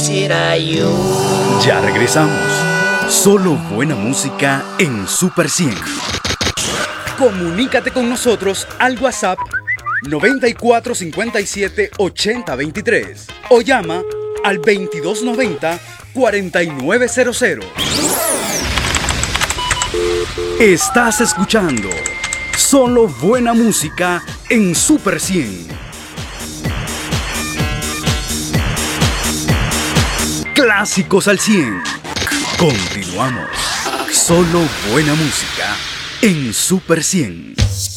quisiera yo. Ya regresamos. Solo buena música en Super 100. Comunícate con nosotros al WhatsApp 9457 8023 o llama al 2290 4900. Estás escuchando Solo buena música en Super 100. Clásicos al 100. Continuamos. Solo buena música en Super 100.